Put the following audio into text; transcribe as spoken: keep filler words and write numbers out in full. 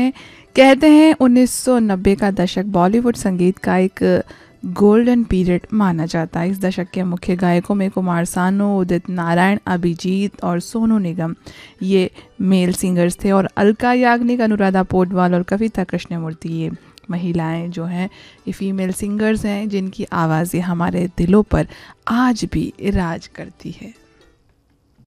हैं, कहते हैं उन्नीस सौ नब्बे का दशक बॉलीवुड संगीत का एक गोल्डन पीरियड माना जाता है। इस दशक के मुख्य गायकों में कुमार सानू, उदित नारायण, अभिजीत और सोनू निगम ये मेल सिंगर्स थे, और अलका याग्निक, अनुराधा पोडवाल और कविता कृष्णमूर्ति ये महिलाएं जो हैं, ये फीमेल सिंगर्स हैं जिनकी आवाज़ें हमारे दिलों पर आज भी राज करती है।